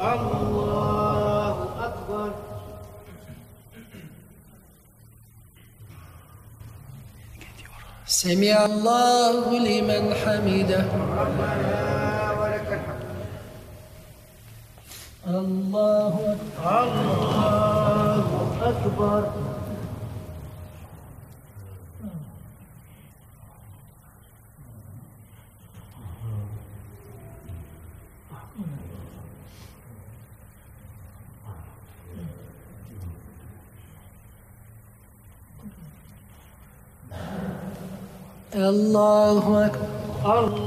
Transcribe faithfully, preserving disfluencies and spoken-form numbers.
الله أكبر. سمع الله لمن حمده. ربنا ولك الحمد. الله أكبر. الله أكبر. الله أكبر. الله